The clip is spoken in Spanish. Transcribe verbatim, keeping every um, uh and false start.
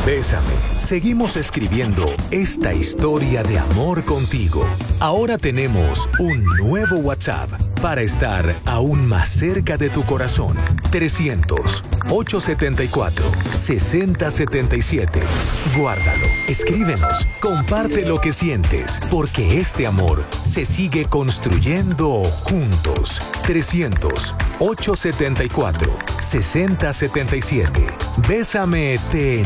Bésame, seguimos escribiendo esta historia de amor contigo. Ahora tenemos un nuevo WhatsApp para estar aún más cerca de tu corazón. trescientos, ochocientos setenta y cuatro, sesenta setenta y siete. Guárdalo, escríbenos, comparte lo que sientes, porque este amor se sigue construyendo juntos. trescientos, ochocientos setenta y cuatro, sesenta setenta y siete. Bésame, te